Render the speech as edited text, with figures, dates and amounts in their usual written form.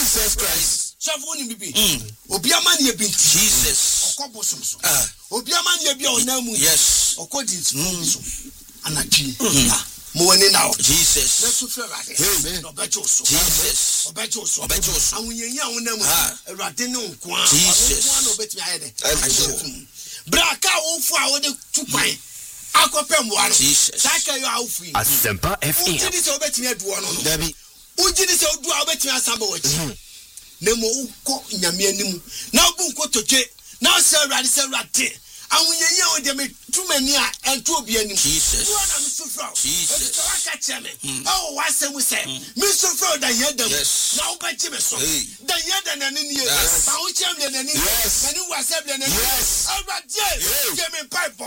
Jesus Christ. Shavuni bibi. Obiama ni ebi. Jesus. Okobo somso. Obiama ni ebi onamu. Yes. Okodi so. Anachi. Muwani now. Jesus. Let's feel right. Amen. Obechoso. Jesus. Obechoso. Obechoso. Onamu. Erade no kwa. Jesus. Ono betimi ayede. Braka ofu a wode tupan. Akopem wano. Jesus. Saka yo awfu. Asempa FM. Ujidi se obetimi aduo no. Dabi. Ujidi se odu a obetimi asamba wachi. Nemo uko nyame anim. Na obu nko toje. Na se rade. Awunyenya o de me tumani a ento obi anim. Jesus. Wona me sufra. Jesus. So aka cheme. Oh wasem se. Me sufra da yedam. Na wo ba chi me so. Da yedam na ni ye. Ba wo chem le na ni. Na ni wasem le na ni. Awurade. Ke me pipe.